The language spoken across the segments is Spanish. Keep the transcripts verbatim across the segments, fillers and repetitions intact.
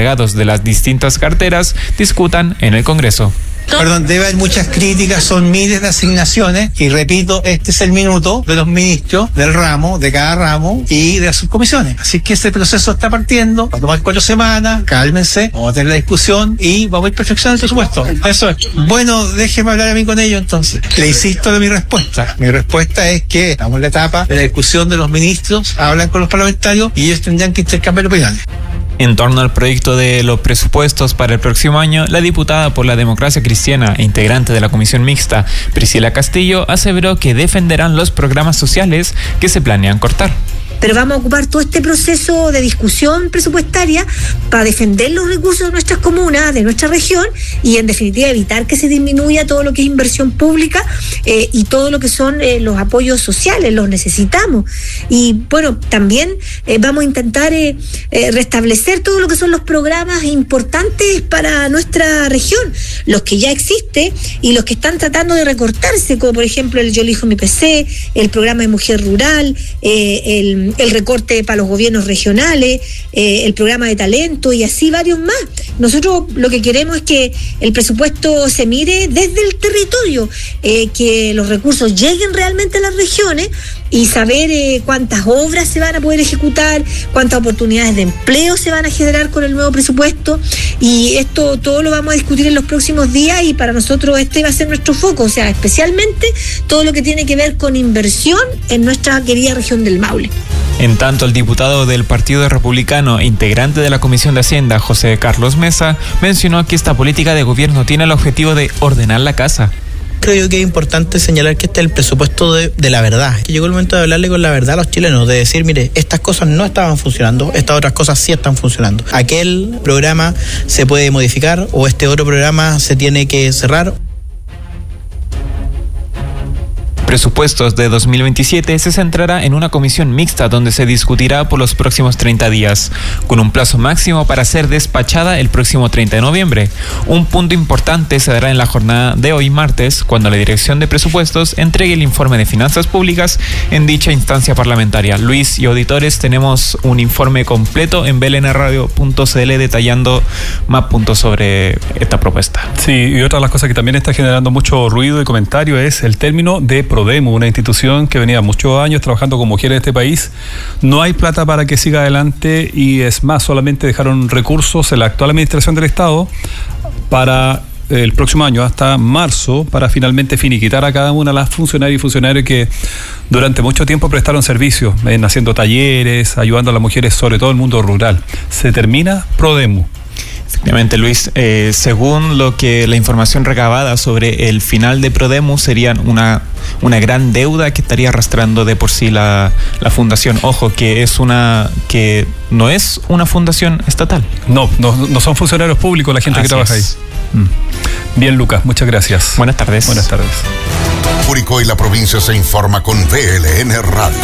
encargados de las distintas carteras discutan en el Congreso. Perdón, debe haber muchas críticas, son miles de asignaciones y repito, este es el minuto de los ministros del ramo, de cada ramo y de las subcomisiones. Así que este proceso está partiendo, va a tomar cuatro semanas, cálmense, vamos a tener la discusión y vamos a ir perfeccionando el presupuesto. Eso es. Bueno, déjeme hablar a mí con ellos entonces. Le insisto de mi respuesta. Mi respuesta es que estamos en la etapa de la discusión de los ministros, hablan con los parlamentarios y ellos tendrán que intercambiar opiniones. En torno al proyecto de los presupuestos para el próximo año, la diputada por la Democracia Cristiana e integrante de la Comisión Mixta, Priscila Castillo, aseveró que defenderán los programas sociales que se planean cortar. Pero vamos a ocupar todo este proceso de discusión presupuestaria para defender los recursos de nuestras comunas, de nuestra región y en definitiva evitar que se disminuya todo lo que es inversión pública eh, y todo lo que son eh, los apoyos sociales, los necesitamos. Y bueno, también eh, vamos a intentar eh, eh, restablecer todo lo que son los programas importantes para nuestra región, los que ya existen y los que están tratando de recortarse, como por ejemplo el Yo elijo mi P C, el programa de mujer rural, eh, el el recorte para los gobiernos regionales, eh, el programa de talento y así varios más. Nosotros lo que queremos es que el presupuesto se mire desde el territorio, eh, que los recursos lleguen realmente a las regiones y saber eh, cuántas obras se van a poder ejecutar, cuántas oportunidades de empleo se van a generar con el nuevo presupuesto, y esto todo lo vamos a discutir en los próximos días y para nosotros este va a ser nuestro foco, o sea, especialmente todo lo que tiene que ver con inversión en nuestra querida región del Maule. En tanto, el diputado del Partido Republicano, integrante de la Comisión de Hacienda, José Carlos Mesa, mencionó que esta política de gobierno tiene el objetivo de ordenar la casa. Creo que es importante señalar que este es el presupuesto de, de la verdad, que llegó el momento de hablarle con la verdad a los chilenos, de decir, mire, estas cosas no estaban funcionando, estas otras cosas sí están funcionando. Aquel programa se puede modificar o este otro programa se tiene que cerrar. Presupuestos de dos mil veintisiete se centrará en una comisión mixta donde se discutirá por los próximos treinta días, con un plazo máximo para ser despachada el próximo treinta de noviembre. Un punto importante se dará en la jornada de hoy martes, cuando la Dirección de Presupuestos entregue el informe de finanzas públicas en dicha instancia parlamentaria. Luis y auditores, tenemos un informe completo en b l n radio punto c l detallando más puntos sobre esta propuesta. Sí, y otra de las cosas que también está generando mucho ruido y comentario es el término de Prodemu, una institución que venía muchos años trabajando con mujeres de este país. No hay plata para que siga adelante y es más, solamente dejaron recursos en la actual administración del Estado para el próximo año, hasta marzo, para finalmente finiquitar a cada una de las funcionarias y funcionarios que durante mucho tiempo prestaron servicios, en haciendo talleres, ayudando a las mujeres, sobre todo en el mundo rural. Se termina Prodemu. Efectivamente, Luis, eh, según lo que la información recabada sobre el final de Prodemu, serían una, una gran deuda que estaría arrastrando de por sí la, la fundación. Ojo, que es una que no es una fundación estatal. No, no, no son funcionarios públicos la gente Así que trabaja es. ahí. Mm. Bien, Lucas, muchas gracias. Buenas tardes. Buenas tardes. Curicó y la provincia se informa con B L N Radio.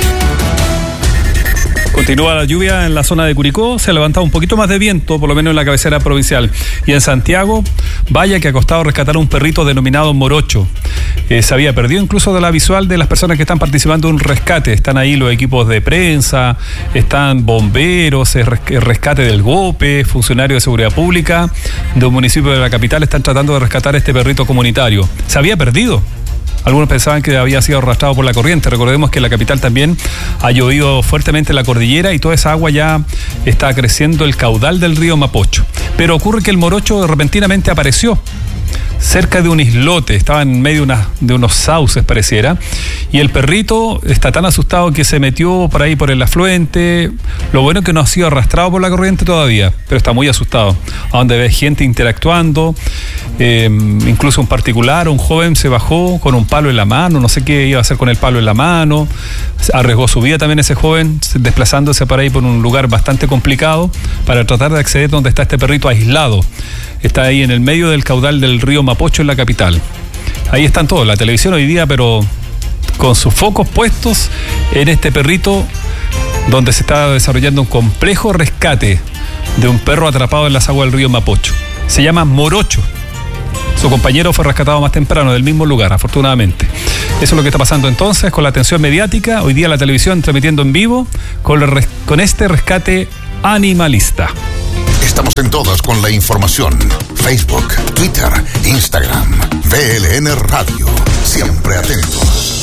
Continúa la lluvia en la zona de Curicó, se ha levantado un poquito más de viento, por lo menos en la cabecera provincial. Y en Santiago, vaya que ha costado rescatar a un perrito denominado Morocho. Eh, se había perdido incluso de la visual de las personas que están participando en un rescate. Están ahí los equipos de prensa, están bomberos, el rescate del GOPE, funcionarios de seguridad pública de un municipio de la capital están tratando de rescatar a este perrito comunitario. Se había perdido. Algunos pensaban que había sido arrastrado por la corriente. Recordemos que en la capital también ha llovido fuertemente la cordillera y toda esa agua ya está creciendo el caudal del río Mapocho. Pero ocurre que el Morocho repentinamente apareció cerca de un islote, estaba en medio de, una, de unos sauces pareciera, y el perrito está tan asustado que se metió por ahí por el afluente. Lo bueno es que no ha sido arrastrado por la corriente todavía, pero está muy asustado, a donde ve gente interactuando, eh, incluso un particular, un joven se bajó con un palo en la mano, no sé qué iba a hacer con el palo en la mano, arriesgó su vida también ese joven, desplazándose por ahí por un lugar bastante complicado para tratar de acceder donde está este perrito aislado. Está ahí en el medio del caudal del río Mapocho en la capital. Ahí están todos, la televisión hoy día, pero con sus focos puestos en este perrito, donde se está desarrollando un complejo rescate de un perro atrapado en las aguas del río Mapocho. Se llama Morocho. Su compañero fue rescatado más temprano del mismo lugar, afortunadamente. Eso es lo que está pasando entonces con la atención mediática. Hoy día la televisión transmitiendo en vivo con, el res- con este rescate animalista. Estamos en todas con la información. Facebook, Twitter, Instagram. V L N Radio. Siempre atentos.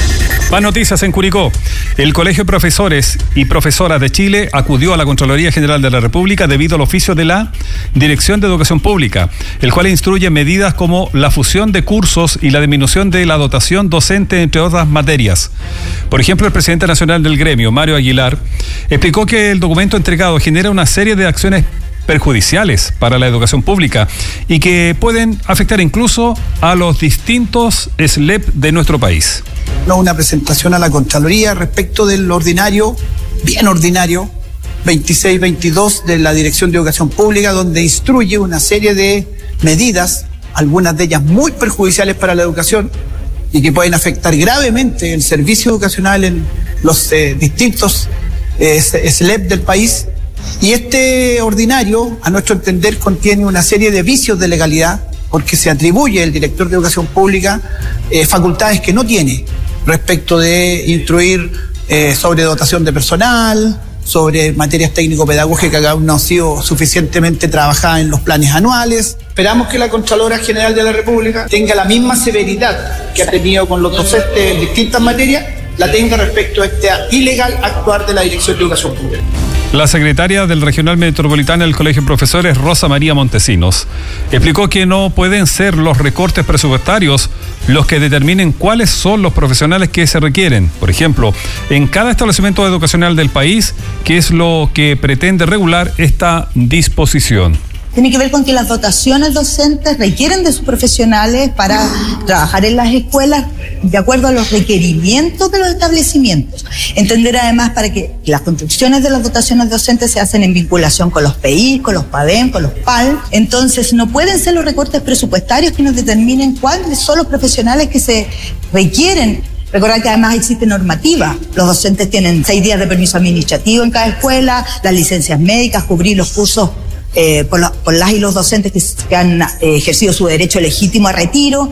Más noticias en Curicó. El Colegio de Profesores y Profesoras de Chile acudió a la Contraloría General de la República debido al oficio de la Dirección de Educación Pública, el cual instruye medidas como la fusión de cursos y la disminución de la dotación docente, entre otras materias. Por ejemplo, el presidente nacional del gremio, Mario Aguilar, explicó que el documento entregado genera una serie de acciones perjudiciales para la educación pública y que pueden afectar incluso a los distintos S L E P de nuestro país. Una presentación a la Contraloría respecto del ordinario, bien ordinario, veintiséis veintidós de la Dirección de Educación Pública, donde instruye una serie de medidas, algunas de ellas muy perjudiciales para la educación y que pueden afectar gravemente el servicio educacional en los eh, distintos eh, S L E P del país. Y este ordinario, a nuestro entender, contiene una serie de vicios de legalidad, porque se atribuye al director de Educación Pública eh, facultades que no tiene respecto de instruir eh, sobre dotación de personal, sobre materias técnico-pedagógicas que aún no han sido suficientemente trabajadas en los planes anuales. Esperamos que la Contralora General de la República tenga la misma severidad que ha tenido con los docentes en distintas materias, la tenga respecto a este ilegal actuar de la Dirección de Educación Pública. La secretaria del Regional Metropolitana del Colegio de Profesores, Rosa María Montesinos, explicó que no pueden ser los recortes presupuestarios los que determinen cuáles son los profesionales que se requieren. Por ejemplo, en cada establecimiento educacional del país, que es lo que pretende regular esta disposición. Tiene que ver con que las dotaciones docentes requieren de sus profesionales para trabajar en las escuelas de acuerdo a los requerimientos de los establecimientos. Entender además para que las construcciones de las dotaciones docentes se hacen en vinculación con los P I, con los PADEM, con los P A L. Entonces no pueden ser los recortes presupuestarios que nos determinen cuáles son los profesionales que se requieren. Recordar que además existe normativa. Los docentes tienen seis días de permiso administrativo en cada escuela, las licencias médicas, cubrir los cursos Eh, por, la, por las y los docentes que, que han eh, ejercido su derecho legítimo a retiro.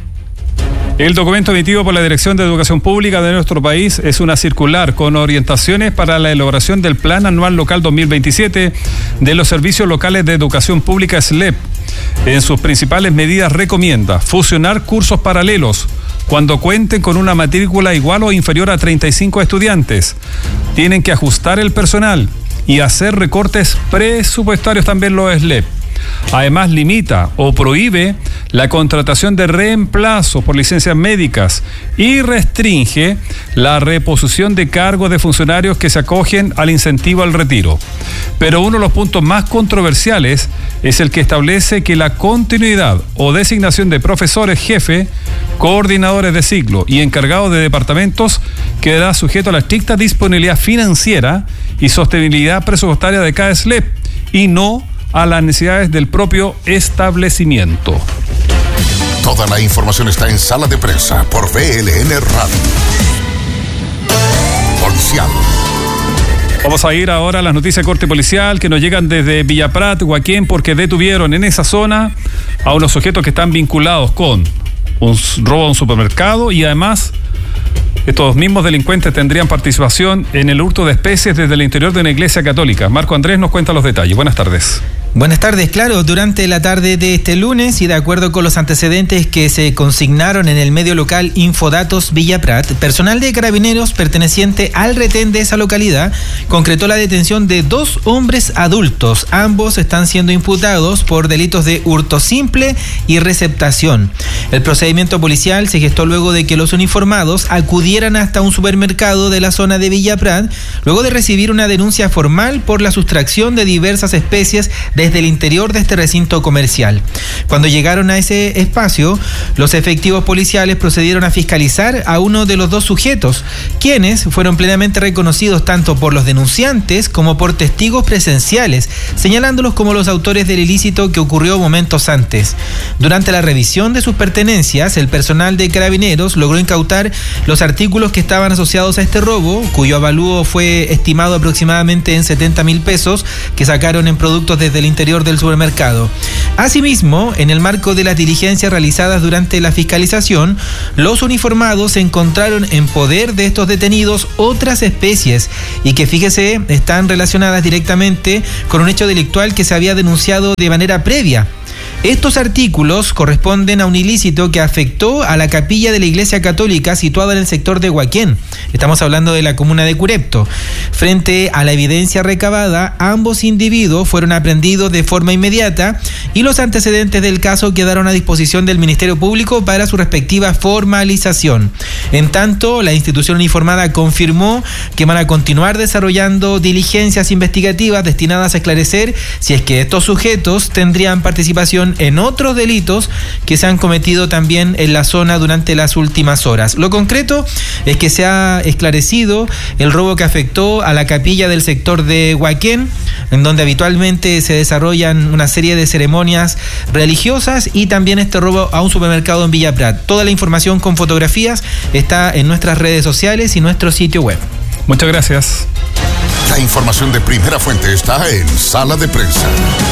El documento emitido por la Dirección de Educación Pública de nuestro país es una circular con orientaciones para la elaboración del Plan Anual Local dos mil veintisiete de los Servicios Locales de Educación Pública S L E P. En sus principales medidas recomienda fusionar cursos paralelos cuando cuenten con una matrícula igual o inferior a treinta y cinco estudiantes. Tienen que ajustar el personal y hacer recortes presupuestarios también los S L E P. Además, limita o prohíbe la contratación de reemplazo por licencias médicas y restringe la reposición de cargos de funcionarios que se acogen al incentivo al retiro. Pero uno de los puntos más controversiales es el que establece que la continuidad o designación de profesores jefe, coordinadores de ciclo y encargados de departamentos quedará sujeto a la estricta disponibilidad financiera y sostenibilidad presupuestaria de cada S L E P y no a las necesidades del propio establecimiento. Toda la información está en Sala de Prensa por V L N Radio. Policial. Vamos a ir ahora a las noticias de corte policial que nos llegan desde Villa Prat, Huaquén, porque detuvieron en esa zona a unos sujetos que están vinculados con un robo a un supermercado y además estos mismos delincuentes tendrían participación en el hurto de especies desde el interior de una iglesia católica. Marco Andrés nos cuenta los detalles. Buenas tardes. Buenas tardes, claro, durante la tarde de este lunes y de acuerdo con los antecedentes que se consignaron en el medio local Infodatos Villa Prat, personal de carabineros perteneciente al retén de esa localidad concretó la detención de dos hombres adultos. Ambos están siendo imputados por delitos de hurto simple y receptación. El procedimiento policial se gestó luego de que los uniformados acudieran hasta un supermercado de la zona de Villa Prat, luego de recibir una denuncia formal por la sustracción de diversas especies de desde el interior de este recinto comercial. Cuando llegaron a ese espacio, los efectivos policiales procedieron a fiscalizar a uno de los dos sujetos, quienes fueron plenamente reconocidos tanto por los denunciantes como por testigos presenciales, señalándolos como los autores del ilícito que ocurrió momentos antes. Durante la revisión de sus pertenencias, el personal de carabineros logró incautar los artículos que estaban asociados a este robo, cuyo avalúo fue estimado aproximadamente en setenta mil pesos, que sacaron en productos desde el interior del supermercado. Asimismo, en el marco de las diligencias realizadas durante la fiscalización, los uniformados encontraron en poder de estos detenidos otras especies y que, fíjese, están relacionadas directamente con un hecho delictual que se había denunciado de manera previa. Estos artículos corresponden a un ilícito que afectó a la capilla de la Iglesia Católica situada en el sector de Huaquén. Estamos hablando de la comuna de Curepto. Frente a la evidencia recabada, ambos individuos fueron aprehendidos de forma inmediata y los antecedentes del caso quedaron a disposición del Ministerio Público para su respectiva formalización. En tanto, la institución uniformada confirmó que van a continuar desarrollando diligencias investigativas destinadas a esclarecer si es que estos sujetos tendrían participación en otros delitos que se han cometido también en la zona durante las últimas horas. Lo concreto es que se ha esclarecido el robo que afectó a la capilla del sector de Huaquén, en donde habitualmente se desarrollan una serie de ceremonias religiosas, y también este robo a un supermercado en Villa Prat. Toda la información con fotografías está en nuestras redes sociales y nuestro sitio web. Muchas gracias. La información de primera fuente está en Sala de Prensa.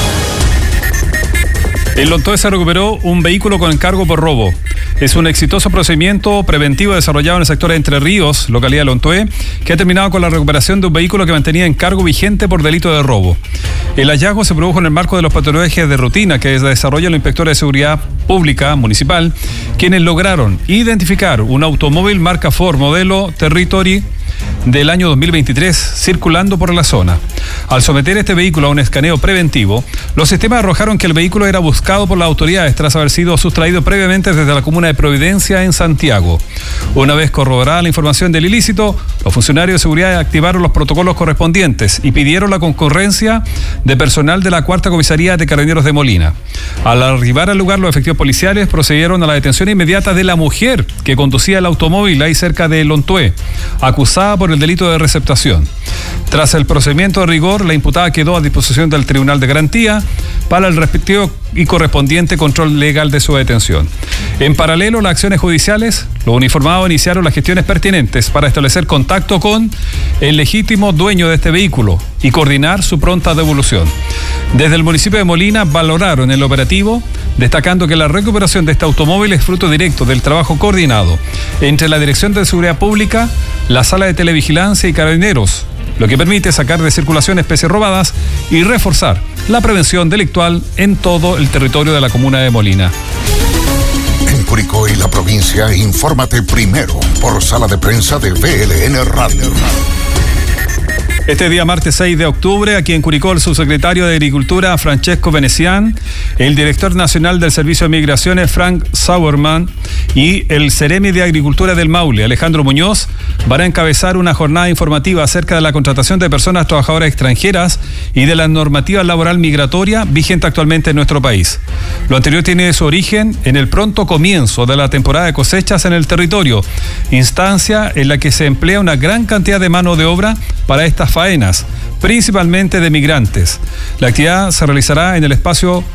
En Lontoé se recuperó un vehículo con encargo por robo. Es un exitoso procedimiento preventivo desarrollado en el sector de Entre Ríos, localidad de Lontoé, que ha terminado con la recuperación de un vehículo que mantenía encargo vigente por delito de robo. El hallazgo se produjo en el marco de los patrullajes de rutina que desarrollan los inspectores de seguridad pública municipal, quienes lograron identificar un automóvil marca Ford modelo Territory del año dos mil veintitrés circulando por la zona. Al someter este vehículo a un escaneo preventivo, los sistemas arrojaron que el vehículo era buscado por las autoridades tras haber sido sustraído previamente desde la comuna de Providencia en Santiago. Una vez corroborada la información del ilícito, los funcionarios de seguridad activaron los protocolos correspondientes y pidieron la concurrencia de personal de la Cuarta Comisaría de Carabineros de Molina. Al arribar al lugar, los efectivos policiales procedieron a la detención inmediata de la mujer que conducía el automóvil ahí cerca de Lontoé, acusada por el delito de receptación. Tras el procedimiento de rigor, la imputada quedó a disposición del Tribunal de Garantía para el respectivo y correspondiente control legal de su detención. En paralelo, las acciones judiciales, los uniformados iniciaron las gestiones pertinentes para establecer contacto con el legítimo dueño de este vehículo y coordinar su pronta devolución. Desde el municipio de Molina valoraron el operativo, destacando que la recuperación de este automóvil es fruto directo del trabajo coordinado entre la Dirección de Seguridad Pública, la Sala de Televigilancia y Carabineros, lo que permite sacar de circulación especies robadas y reforzar la prevención delictual en todo el territorio de la comuna de Molina. En Curicó y la provincia, infórmate primero por Sala de Prensa de V L N Radio. Este día martes seis de octubre, aquí en Curicó, el subsecretario de Agricultura, Francesco Venecián, el director nacional del Servicio de Migraciones, Frank Sauerman, y el Ceremi de Agricultura del Maule, Alejandro Muñoz, van a encabezar una jornada informativa acerca de la contratación de personas trabajadoras extranjeras y de la normativa laboral migratoria vigente actualmente en nuestro país. Lo anterior tiene su origen en el pronto comienzo de la temporada de cosechas en el territorio, instancia en la que se emplea una gran cantidad de mano de obra para estas faenas, principalmente de migrantes. La actividad se realizará en el espacio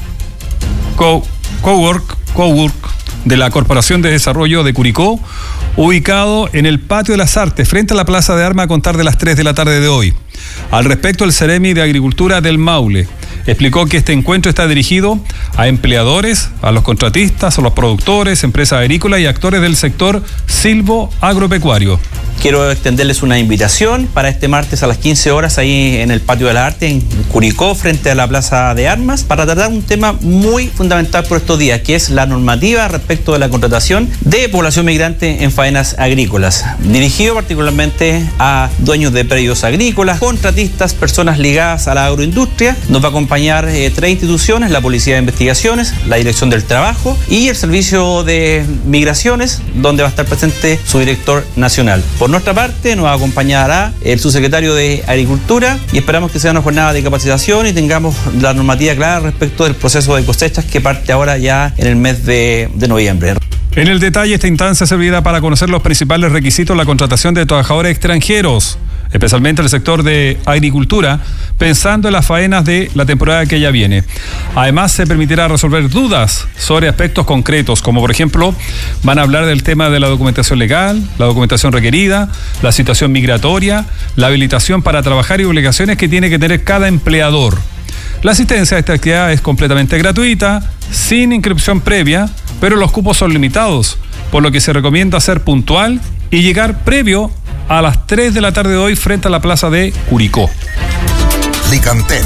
Co- Cowork, Cowork de la Corporación de Desarrollo de Curicó, ubicado en el Patio de las Artes, frente a la Plaza de Armas, a contar de las tres de la tarde de hoy. Al respecto, el Ceremi de Agricultura del Maule explicó que este encuentro está dirigido a empleadores, a los contratistas, a los productores, empresas agrícolas y actores del sector silvo-agropecuario. Quiero extenderles una invitación para este martes a las quince horas ahí en el Patio de la Arte, en Curicó, frente a la Plaza de Armas, para tratar un tema muy fundamental por estos días, que es la normativa respecto de la contratación de población migrante en faenas agrícolas, dirigido particularmente a dueños de predios agrícolas, contratistas, personas ligadas a la agroindustria. Nos va a acompañar eh, tres instituciones: la Policía de Investigaciones, la Dirección del Trabajo y el Servicio de Migraciones, donde va a estar presente su director nacional. Por nuestra parte, nos acompañará el subsecretario de Agricultura y esperamos que sea una jornada de capacitación y tengamos la normativa clara respecto del proceso de cosechas que parte ahora ya en el mes de, de noviembre. En el detalle, esta instancia servirá para conocer los principales requisitos de la contratación de trabajadores extranjeros, especialmente el sector de agricultura, pensando en las faenas de la temporada que ya viene. Además, se permitirá resolver dudas sobre aspectos concretos, como por ejemplo, van a hablar del tema de la documentación legal, la documentación requerida, la situación migratoria, la habilitación para trabajar y obligaciones que tiene que tener cada empleador. La asistencia a esta actividad es completamente gratuita, sin inscripción previa, pero los cupos son limitados, por lo que se recomienda ser puntual y llegar previo a las tres de la tarde de hoy frente a la plaza de Curicó. Licantén.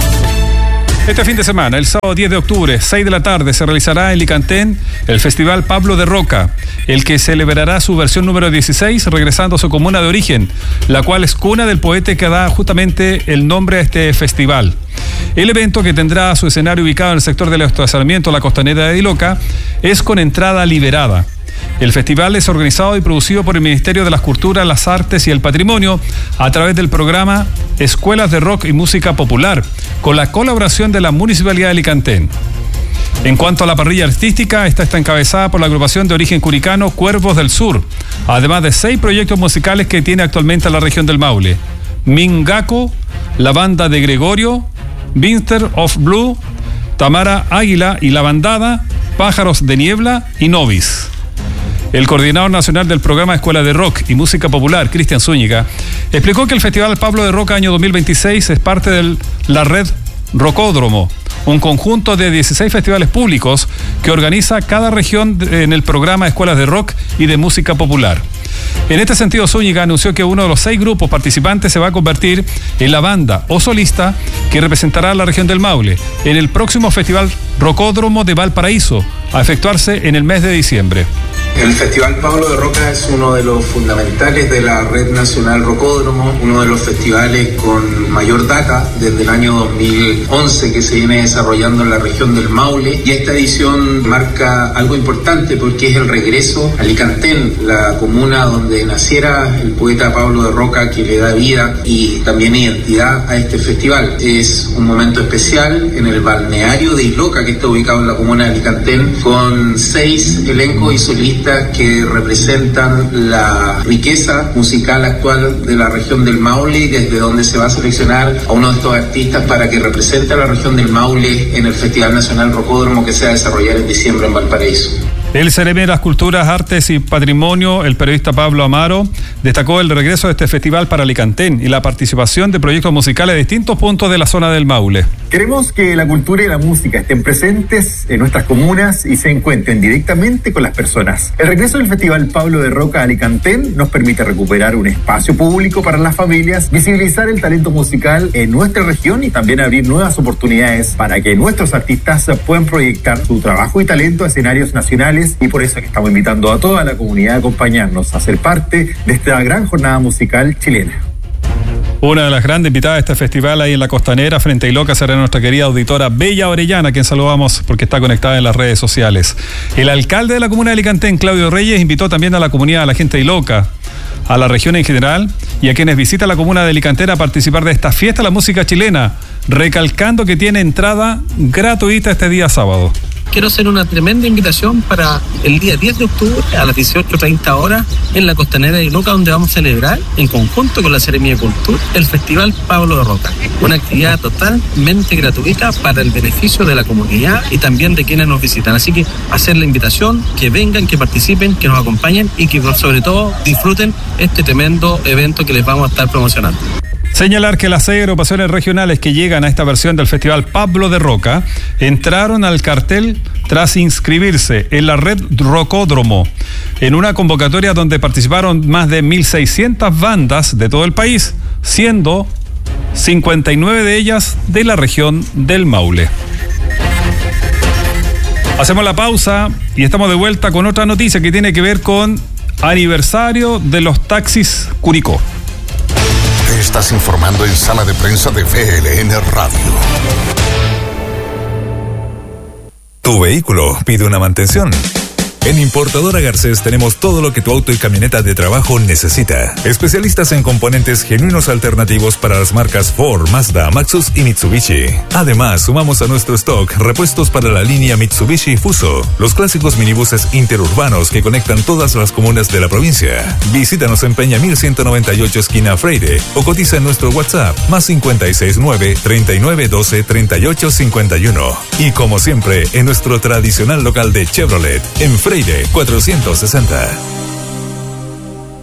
Este fin de semana, el sábado diez de octubre, seis de la tarde, se realizará en Licantén el Festival Pablo de Roca, el que celebrará su versión número dieciséis, regresando a su comuna de origen, la cual es cuna del poeta que da justamente el nombre a este festival. El evento, que tendrá su escenario ubicado en el sector del estacionamiento La Costanera de Iloca, es con entrada liberada. El festival es organizado y producido por el Ministerio de las Culturas, las Artes y el Patrimonio a través del programa Escuelas de Rock y Música Popular, con la colaboración de la Municipalidad de Licantén. En cuanto a la parrilla artística, esta está encabezada por la agrupación de origen curicano Cuervos del Sur, además de seis proyectos musicales que tiene actualmente la región del Maule: Mingaco, la banda de Gregorio, Winter of Blue, Tamara Águila y la bandada, Pájaros de Niebla y Novis. El coordinador nacional del programa Escuela de Rock y Música Popular, Cristian Zúñiga, explicó que el Festival Pablo de Roca año dos mil veintiséis es parte de la red Rocódromo, un conjunto de dieciséis festivales públicos que organiza cada región en el programa Escuelas de Rock y de Música Popular. En este sentido, Zúñiga anunció que uno de los seis grupos participantes se va a convertir en la banda o solista que representará a la región del Maule en el próximo Festival Rocódromo de Valparaíso, a efectuarse en el mes de diciembre. El Festival Pablo de Roca es uno de los fundamentales de la Red Nacional Rocódromo, uno de los festivales con mayor data desde el año dos mil once que se viene desarrollando en la región del Maule, y esta edición marca algo importante porque es el regreso a Licantén, la comuna donde naciera el poeta Pablo de Roca, que le da vida y también identidad a este festival. Es un momento especial en el balneario de Iloca, que está ubicado en la comuna de Licantén, con seis elencos y solistas que representan la riqueza musical actual de la región del Maule, y desde donde se va a seleccionar a uno de estos artistas para que represente a la región del Maule en el Festival Nacional Rocódromo que se va a desarrollar en diciembre en Valparaíso. El Ceremi de las Culturas, Artes y Patrimonio, el periodista Pablo Amaro, destacó el regreso de este festival para Licantén y la participación de proyectos musicales de distintos puntos de la zona del Maule. Queremos que la cultura y la música estén presentes en nuestras comunas y se encuentren directamente con las personas. El regreso del Festival Pablo de Roca a Licantén nos permite recuperar un espacio público para las familias, visibilizar el talento musical en nuestra región y también abrir nuevas oportunidades para que nuestros artistas puedan proyectar su trabajo y talento a escenarios nacionales. Y por eso que estamos invitando a toda la comunidad a acompañarnos, a ser parte de esta gran jornada musical chilena. Una de las grandes invitadas de este festival ahí en la Costanera, frente a Iloca, será nuestra querida auditora Bella Orellana, a quien saludamos porque está conectada en las redes sociales. El alcalde de la comuna de Licantén, Claudio Reyes, invitó también a la comunidad, a la gente de Iloca, a la región en general y a quienes visitan la comuna de Licantén a participar de esta fiesta de la música chilena, recalcando que tiene entrada gratuita este día sábado. Quiero hacer una tremenda invitación para el día diez de octubre a las dieciocho treinta horas en la Costanera de Iloca, donde vamos a celebrar en conjunto con la Seremi de Cultura el Festival Pablo de Roca, una actividad totalmente gratuita para el beneficio de la comunidad y también de quienes nos visitan. Así que hacer la invitación, que vengan, que participen, que nos acompañen y que sobre todo disfruten este tremendo evento que les vamos a estar promocionando. Señalar que las seis agrupaciones regionales que llegan a esta versión del Festival Pablo de Roca entraron al cartel tras inscribirse en la red Rocódromo, en una convocatoria donde participaron más de mil seiscientas bandas de todo el país, siendo cincuenta y nueve de ellas de la región del Maule. Hacemos la pausa y estamos de vuelta con otra noticia que tiene que ver con aniversario de los taxis Curicó. Te estás informando en Sala de Prensa de V L N Radio. Tu vehículo pide una mantención. En Importadora Garcés tenemos todo lo que tu auto y camioneta de trabajo necesita. Especialistas en componentes genuinos alternativos para las marcas Ford, Mazda, Maxus y Mitsubishi. Además, sumamos a nuestro stock repuestos para la línea Mitsubishi Fuso, los clásicos minibuses interurbanos que conectan todas las comunas de la provincia. Visítanos en Peña mil ciento noventa y ocho esquina Freire o cotiza en nuestro WhatsApp más cinco seis nueve, treinta y nueve doce, treinta y ocho cincuenta y uno. Y como siempre, en nuestro tradicional local de Chevrolet, en Freire cuatrocientos sesenta.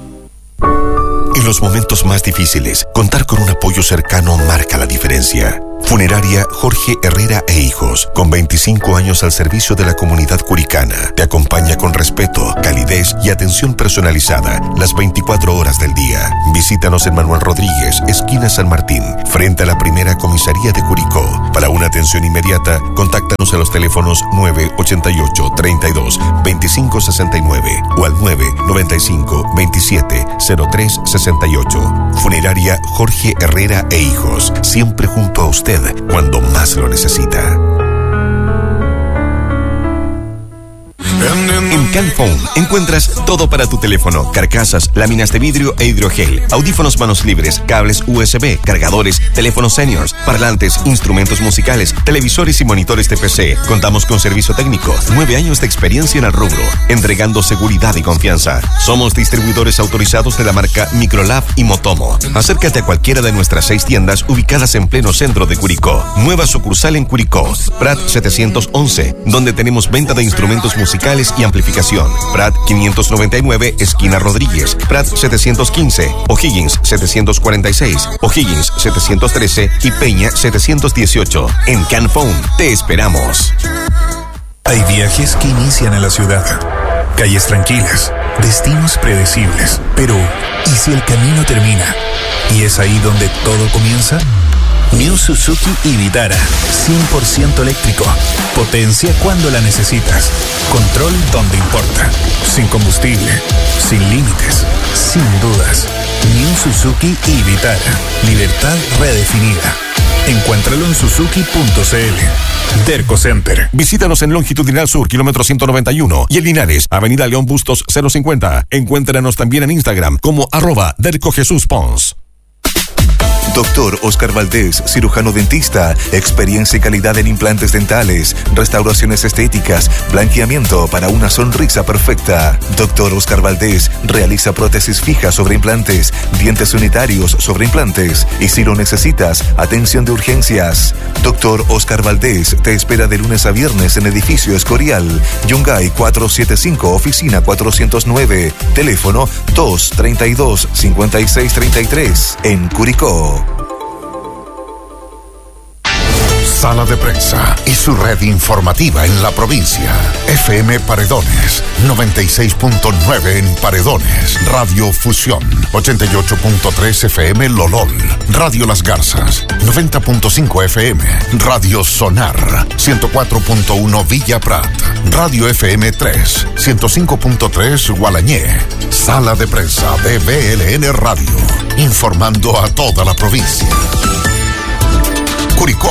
En los momentos más difíciles, contar con un apoyo cercano marca la diferencia. Funeraria Jorge Herrera e Hijos, con veinticinco años al servicio de la comunidad curicana. Te acompaña con respeto, calidez y atención personalizada las veinticuatro horas del día. Visítanos en Manuel Rodríguez, esquina San Martín, frente a la primera comisaría de Curicó. Para una atención inmediata, contáctanos a los teléfonos nueve ochenta y ocho, treinta y dos, veinticinco sesenta y nueve o al nueve noventa y cinco, veintisiete, cero tres sesenta y ocho. Funeraria Jorge Herrera e Hijos, siempre junto a usted cuando más lo necesita. En Canphone encuentras todo para tu teléfono: carcasas, láminas de vidrio e hidrogel, audífonos manos libres, cables U S B, cargadores, teléfonos seniors, parlantes, instrumentos musicales, televisores y monitores de P C. Contamos con servicio técnico, nueve años de experiencia en el rubro, entregando seguridad y confianza. Somos distribuidores autorizados de la marca Microlab y Motomo. Acércate a cualquiera de nuestras seis tiendas ubicadas en pleno centro de Curicó. Nueva sucursal en Curicó, Prat setecientos once, donde tenemos venta de instrumentos musicales y amplificación. Prat quinientos noventa y nueve, esquina Rodríguez. Prat setecientos quince, O'Higgins setecientos cuarenta y seis, O'Higgins setecientos trece y Peña setecientos dieciocho. En Canphone te esperamos. Hay viajes que inician en la ciudad, calles tranquilas, destinos predecibles. Pero, ¿y si el camino termina? ¿Y es ahí donde todo comienza? New Suzuki y Vitara, cien por ciento eléctrico. Potencia cuando la necesitas. Control donde importa. Sin combustible, sin límites, sin dudas. New Suzuki y Vitara. Libertad redefinida. Encuéntralo en suzuki punto c l. Derco Center. Visítanos en Longitudinal Sur, kilómetro ciento noventa y uno, y en Linares, Avenida León Bustos cero cincuenta. Encuéntranos también en Instagram como arroba Derco Jesús Pons. Doctor Oscar Valdés, cirujano dentista, experiencia y calidad en implantes dentales, restauraciones estéticas, blanqueamiento para una sonrisa perfecta. Doctor Oscar Valdés realiza prótesis fijas sobre implantes, dientes unitarios sobre implantes y, si lo necesitas, atención de urgencias. Doctor Oscar Valdés te espera de lunes a viernes en edificio Escorial, Yungay cuatrocientos setenta y cinco, oficina cuatrocientos nueve, teléfono dos treinta y dos, cincuenta y seis treinta y tres, en Curicó. Sala de Prensa y su red informativa en la provincia. F M Paredones, noventa y seis punto nueve en Paredones. Radio Fusión, ochenta y ocho punto tres F M Lolol. Radio Las Garzas, noventa punto cinco F M. Radio Sonar, ciento cuatro punto uno Villa Prat. Radio F M tres, ciento cinco punto tres Gualañé. Sala de Prensa de B L N Radio, informando a toda la provincia. Curicó.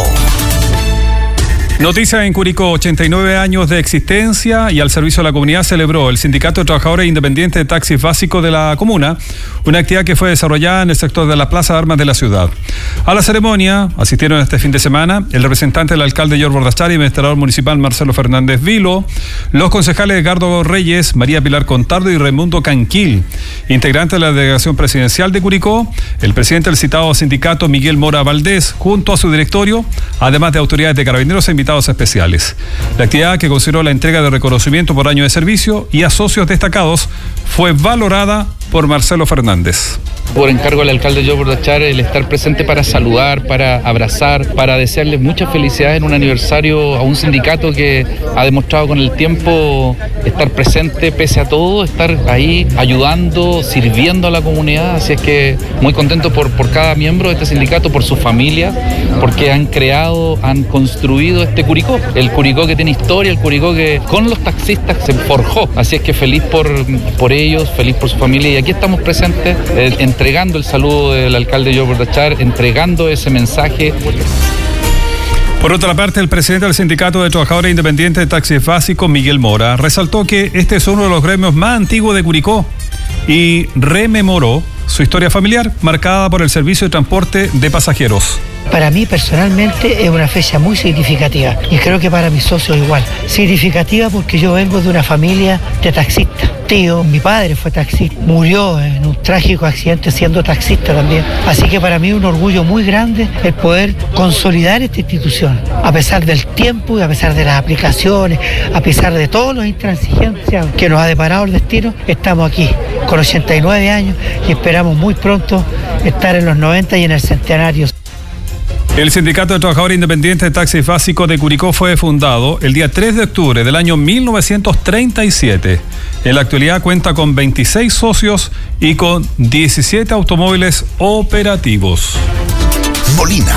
Noticia en Curicó: ochenta y nueve años de existencia y al servicio de la comunidad celebró el Sindicato de Trabajadores Independientes de Taxis Básicos de la comuna, una actividad que fue desarrollada en el sector de la Plaza de Armas de la ciudad. A la ceremonia asistieron este fin de semana el representante del alcalde George Bordachari y el administrador municipal Marcelo Fernández Vilo, los concejales Edgardo Reyes, María Pilar Contardo y Raimundo Canquil, integrante de la delegación presidencial de Curicó, el presidente del citado sindicato Miguel Mora Valdés, junto a su directorio, además de autoridades de carabineros e invitados especiales. La actividad, que consideró la entrega de reconocimiento por año de servicio y a socios destacados, fue valorada por Marcelo Fernández. Por encargo del alcalde Joe Bordachar, el estar presente para saludar, para abrazar, para desearles muchas felicidades en un aniversario a un sindicato que ha demostrado con el tiempo estar presente pese a todo, estar ahí ayudando, sirviendo a la comunidad. Así es que muy contento por, por cada miembro de este sindicato, por su familia, porque han creado, han construido este Curicó, el Curicó que tiene historia, el Curicó que con los taxistas se forjó. Así es que feliz por, por ellos, feliz por su familia, y aquí estamos presentes eh, entregando el saludo del alcalde Joe Bordachar, entregando ese mensaje. Por otra parte, el presidente del Sindicato de Trabajadores Independientes de Taxis Básicos, Miguel Mora, resaltó que este es uno de los gremios más antiguos de Curicó y rememoró su historia familiar marcada por el servicio de transporte de pasajeros. Para mí personalmente es una fecha muy significativa y creo que para mis socios igual. Significativa porque yo vengo de una familia de taxistas. Tío, mi padre fue taxista, murió en un trágico accidente siendo taxista también. Así que para mí es un orgullo muy grande el poder consolidar esta institución. A pesar del tiempo y a pesar de las aplicaciones, a pesar de todas las intransigencias que nos ha deparado el destino, estamos aquí con ochenta y nueve años y esperamos muy pronto estar en los noventa y en el centenario. El Sindicato de Trabajadores Independientes de Taxis Básicos de Curicó fue fundado el día tres de octubre del año mil novecientos treinta y siete. En la actualidad cuenta con veintiséis socios y con diecisiete automóviles operativos. Molina.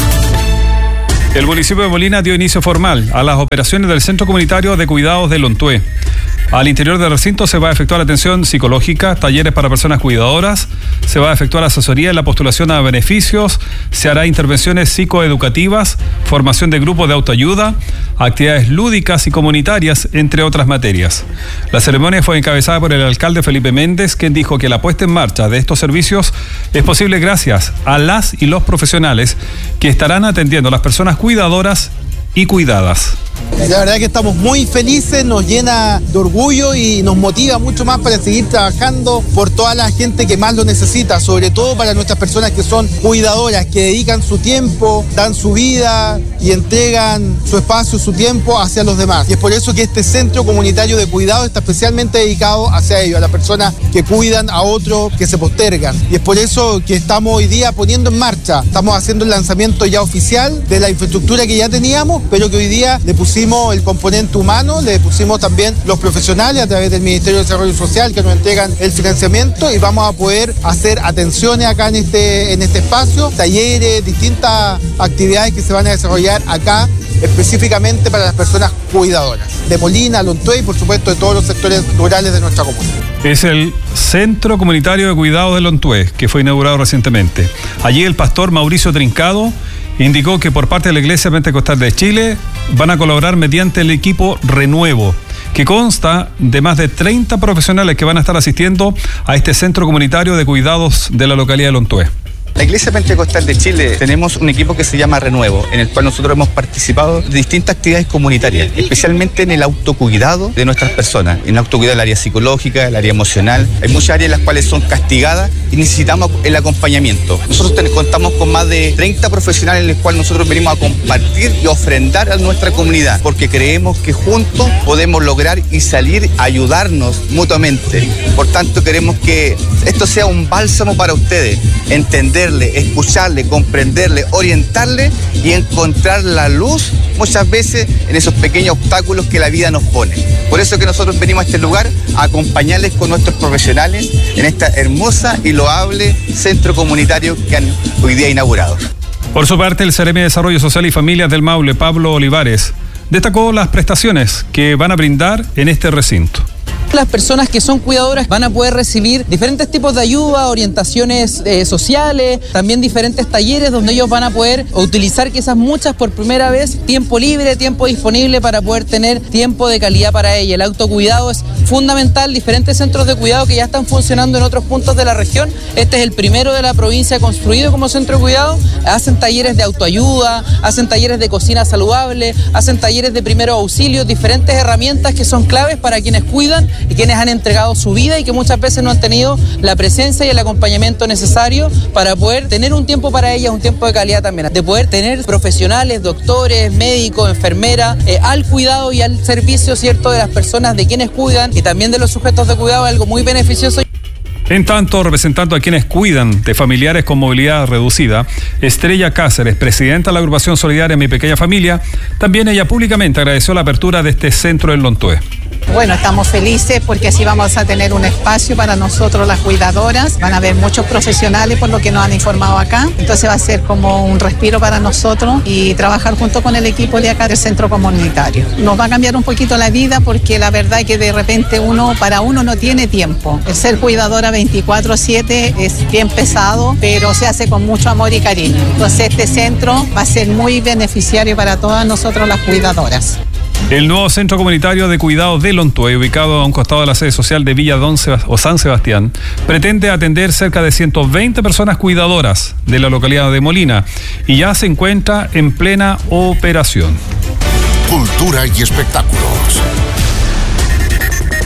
El municipio de Molina dio inicio formal a las operaciones del Centro Comunitario de Cuidados de Lontué. Al interior del recinto se va a efectuar atención psicológica, talleres para personas cuidadoras, se va a efectuar asesoría en la postulación a beneficios, se hará intervenciones psicoeducativas, formación de grupos de autoayuda, actividades lúdicas y comunitarias, entre otras materias. La ceremonia fue encabezada por el alcalde Felipe Méndez, quien dijo que la puesta en marcha de estos servicios es posible gracias a las y los profesionales que estarán atendiendo a las personas cuidadoras y cuidadas. La verdad que estamos muy felices, nos llena de orgullo y nos motiva mucho más para seguir trabajando por toda la gente que más lo necesita, sobre todo para nuestras personas que son cuidadoras, que dedican su tiempo, dan su vida y entregan su espacio, su tiempo hacia los demás. Y es por eso que este centro comunitario de cuidado está especialmente dedicado hacia ellos, a las personas que cuidan a otros que se postergan. Y es por eso que estamos hoy día poniendo en marcha, estamos haciendo el lanzamiento ya oficial de la infraestructura que ya teníamos, pero que hoy día le pusimos el componente humano, le pusimos también los profesionales a través del Ministerio de Desarrollo Social que nos entregan el financiamiento y vamos a poder hacer atenciones acá en este, en este espacio, talleres, distintas actividades que se van a desarrollar acá específicamente para las personas cuidadoras de Molina, Lontué y por supuesto de todos los sectores rurales de nuestra comuna. Es el Centro Comunitario de Cuidados de Lontué, que fue inaugurado recientemente. Allí el pastor Mauricio Trincado indicó que por parte de la Iglesia Pentecostal de Chile van a colaborar mediante el equipo Renuevo, que consta de más de treinta profesionales que van a estar asistiendo a este centro comunitario de cuidados de la localidad de Lontué. La Iglesia Pentecostal de Chile tenemos un equipo que se llama Renuevo, en el cual nosotros hemos participado de distintas actividades comunitarias, especialmente en el autocuidado de nuestras personas, en el autocuidado del área psicológica, el área emocional. Hay muchas áreas en las cuales son castigadas y necesitamos el acompañamiento. Nosotros ten- contamos con más de treinta profesionales en los cuales nosotros venimos a compartir y ofrendar a nuestra comunidad, porque creemos que juntos podemos lograr y salir a ayudarnos mutuamente. Por tanto, queremos que esto sea un bálsamo para ustedes, entender escucharle, comprenderle, orientarle y encontrar la luz muchas veces en esos pequeños obstáculos que la vida nos pone. Por eso que nosotros venimos a este lugar a acompañarles con nuestros profesionales en esta hermosa y loable centro comunitario que han hoy día inaugurado. Por su parte, el Seremi de Desarrollo Social y Familias del Maule, Pablo Olivares, destacó las prestaciones que van a brindar en este recinto. Las personas que son cuidadoras van a poder recibir diferentes tipos de ayuda, orientaciones eh, sociales, también diferentes talleres donde ellos van a poder utilizar quizás muchas por primera vez, tiempo libre, tiempo disponible para poder tener tiempo de calidad para ella. El autocuidado es fundamental, diferentes centros de cuidado que ya están funcionando en otros puntos de la región. Este es el primero de la provincia construido como centro de cuidado. Hacen talleres de autoayuda, hacen talleres de cocina saludable, hacen talleres de primeros auxilios, diferentes herramientas que son claves para quienes cuidan y quienes han entregado su vida y que muchas veces no han tenido la presencia y el acompañamiento necesario para poder tener un tiempo para ellas, un tiempo de calidad también, de poder tener profesionales, doctores, médicos, enfermeras, eh, al cuidado y al servicio, ¿cierto?, de las personas, de quienes cuidan y también de los sujetos de cuidado, algo muy beneficioso. En tanto, representando a quienes cuidan de familiares con movilidad reducida, Estrella Cáceres, presidenta de la agrupación solidaria Mi Pequeña Familia, también ella públicamente agradeció la apertura de este centro en Lontué. Bueno, estamos felices porque así vamos a tener un espacio para nosotros las cuidadoras. Van a haber muchos profesionales por lo que nos han informado acá. Entonces va a ser como un respiro para nosotros y trabajar junto con el equipo de acá del centro comunitario. Nos va a cambiar un poquito la vida porque la verdad es que de repente uno, para uno no tiene tiempo. El ser cuidadora veinticuatro siete es bien pesado, pero se hace con mucho amor y cariño. Entonces este centro va a ser muy beneficiario para todas nosotros las cuidadoras. El nuevo Centro Comunitario de Cuidados de Lontué, ubicado a un costado de la sede social de Villa Don Sebast- o San Sebastián, pretende atender cerca de ciento veinte personas cuidadoras de la localidad de Molina y ya se encuentra en plena operación. Cultura y espectáculos.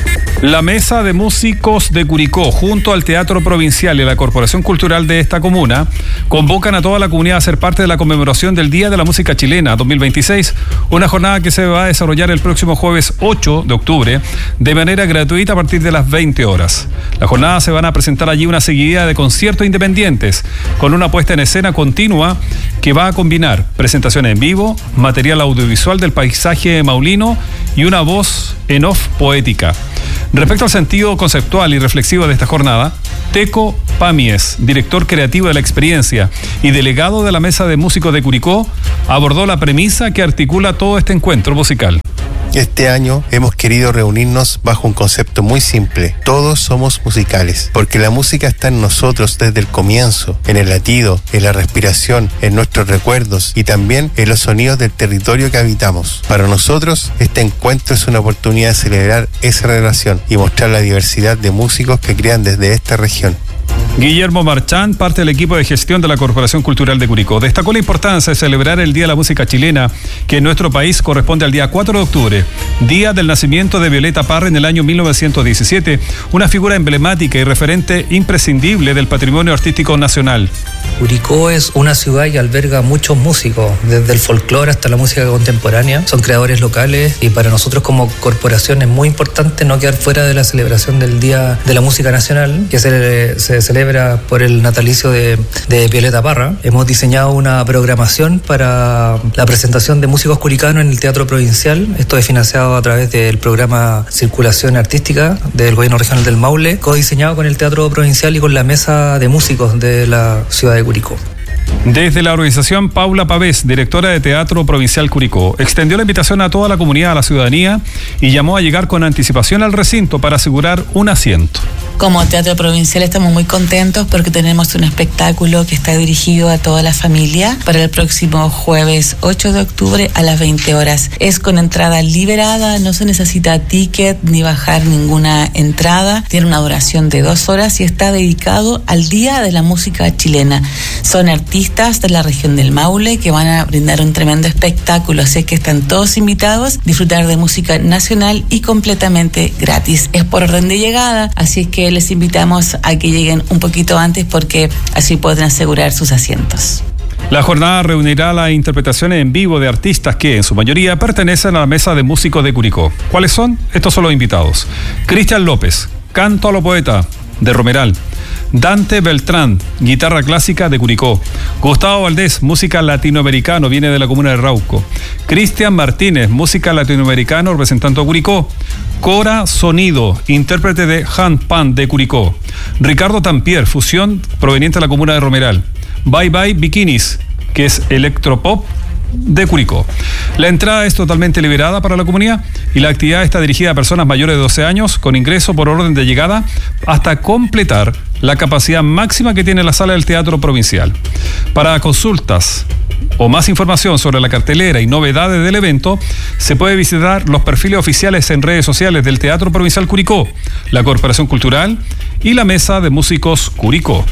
La Mesa de Músicos de Curicó, junto al Teatro Provincial y la Corporación Cultural de esta comuna, convocan a toda la comunidad a ser parte de la conmemoración del Día de la Música Chilena dos mil veintiséis, una jornada que se va a desarrollar el próximo jueves ocho de octubre de manera gratuita a partir de las veinte horas. La jornada se van a presentar allí una seguidilla de conciertos independientes con una puesta en escena continua que va a combinar presentaciones en vivo, material audiovisual del paisaje maulino y una voz en off poética. Respecto al sentido conceptual y reflexivo de esta jornada, Teco Pamies, director creativo de la experiencia y delegado de la Mesa de Músicos de Curicó, abordó la premisa que articula todo este encuentro musical. Este año hemos querido reunirnos bajo un concepto muy simple. Todos somos musicales, porque la música está en nosotros desde el comienzo, en el latido, en la respiración, en nuestros recuerdos y también en los sonidos del territorio que habitamos. Para nosotros, este encuentro es una oportunidad de celebrar esa relación y mostrar la diversidad de músicos que crean desde esta región. Guillermo Marchán, parte del equipo de gestión de la Corporación Cultural de Curicó, destacó la importancia de celebrar el Día de la Música Chilena, que en nuestro país corresponde al día cuatro de octubre, día del nacimiento de Violeta Parra en el año mil novecientos diecisiete, una figura emblemática y referente imprescindible del patrimonio artístico nacional. Curicó es una ciudad que alberga muchos músicos, desde el folclore hasta la música contemporánea. Son creadores locales y para nosotros como corporación es muy importante no quedar fuera de la celebración del Día de la Música Nacional, que se, se celebra por el natalicio de, de Violeta Parra. Hemos diseñado una programación para la presentación de músicos curicanos en el Teatro Provincial. Esto es financiado a través del programa Circulación Artística del Gobierno Regional del Maule, codiseñado con el Teatro Provincial y con la Mesa de Músicos de la ciudad de Curicó. Desde la organización, Paula Pavés, directora de Teatro Provincial Curicó, extendió la invitación a toda la comunidad, a la ciudadanía, y llamó a llegar con anticipación al recinto para asegurar un asiento. Como Teatro Provincial estamos muy contentos porque tenemos un espectáculo que está dirigido a toda la familia para el próximo jueves ocho de octubre a las veinte horas. Es con entrada liberada, no se necesita ticket ni bajar ninguna entrada. Tiene una duración de dos horas y está dedicado al Día de la Música Chilena. Son artistas de la región del Maule que van a brindar un tremendo espectáculo, así que están todos invitados a disfrutar de música nacional y completamente gratis. Es por orden de llegada, así que les invitamos a que lleguen un poquito antes porque así pueden asegurar sus asientos. La jornada reunirá las interpretaciones en vivo de artistas que, en su mayoría, pertenecen a la Mesa de Músicos de Curicó. ¿Cuáles son? Estos son los invitados. Cristian López, canto a lo poeta, de Romeral. Dante Beltrán, guitarra clásica de Curicó. Gustavo Valdés, música latinoamericano, viene de la comuna de Rauco. Cristian Martínez, música latinoamericano, representando a Curicó. Cora Sonido, intérprete de handpan de Curicó. Ricardo Tampier, fusión proveniente de la comuna de Romeral. Bye Bye Bikinis, que es electropop de Curicó. La entrada es totalmente liberada para la comunidad y la actividad está dirigida a personas mayores de doce años con ingreso por orden de llegada hasta completar la capacidad máxima que tiene la sala del Teatro Provincial. Para consultas o más información sobre la cartelera y novedades del evento, se puede visitar los perfiles oficiales en redes sociales del Teatro Provincial Curicó, la Corporación Cultural y la Mesa de Músicos Curicó.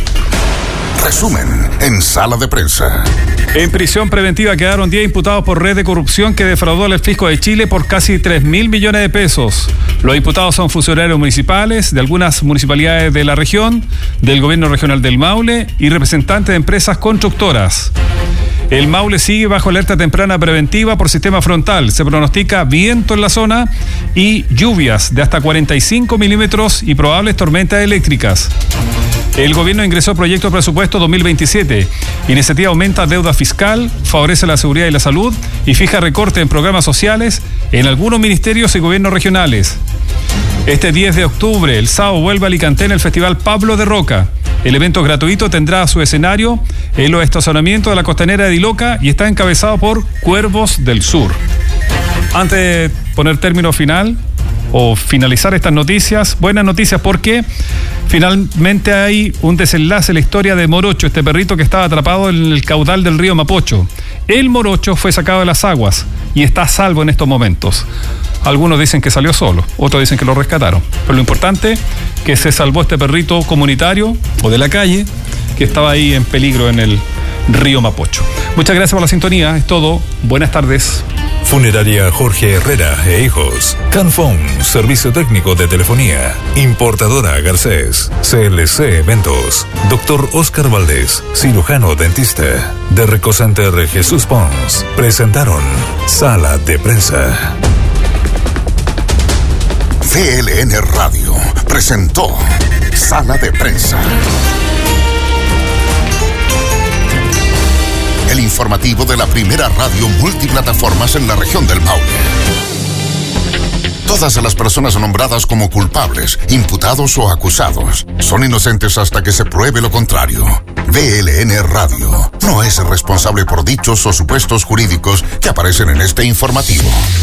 Resumen en Sala de Prensa. En prisión preventiva quedaron diez imputados por red de corrupción que defraudó al fisco de Chile por casi tres mil millones de pesos. Los imputados son funcionarios municipales de algunas municipalidades de la región, del Gobierno Regional del Maule y representantes de empresas constructoras. El Maule sigue bajo alerta temprana preventiva por sistema frontal. Se pronostica viento en la zona y lluvias de hasta cuarenta y cinco milímetros y probables tormentas eléctricas. El gobierno ingresó proyecto de presupuesto dos mil veintisiete. Iniciativa aumenta deuda fiscal, favorece la seguridad y la salud y fija recorte en programas sociales en algunos ministerios y gobiernos regionales. Este diez de octubre, el sábado, vuelve a Alicantén el Festival Pablo de Roca. El evento gratuito tendrá su escenario en los estacionamientos de la costanera de Diloca y está encabezado por Cuervos del Sur. Antes de poner término final o finalizar estas noticias, buenas noticias porque finalmente hay un desenlace en la historia de Morocho, este perrito que estaba atrapado en el caudal del río Mapocho. El Morocho fue sacado de las aguas y está a salvo en estos momentos. Algunos dicen que salió solo, otros dicen que lo rescataron. Pero lo importante es que se salvó este perrito comunitario o de la calle que estaba ahí en peligro en el, Río Mapocho. Muchas gracias por la sintonía, es todo. Buenas tardes. Funeraria Jorge Herrera e Hijos. Canfón, servicio técnico de telefonía. Importadora Garcés. C L C Eventos. Doctor Oscar Valdés, cirujano dentista. De Recocenter Jesús Pons. Presentaron Sala de Prensa. V L N Radio presentó Sala de Prensa. El informativo de la primera radio multiplataformas en la región del Maule. Todas las personas nombradas como culpables, imputados o acusados son inocentes hasta que se pruebe lo contrario. V L N Radio no es responsable por dichos o supuestos jurídicos que aparecen en este informativo.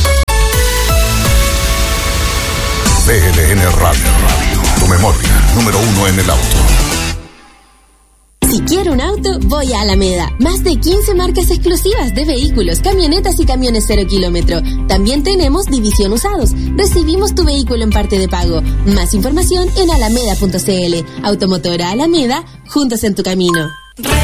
V L N Radio, tu memoria, número uno en el auto. Si quiero un auto, voy a Alameda. Más de quince marcas exclusivas de vehículos, camionetas y camiones cero kilómetro. También tenemos división usados. Recibimos tu vehículo en parte de pago. Más información en alameda punto c l. Automotora Alameda, juntos en tu camino.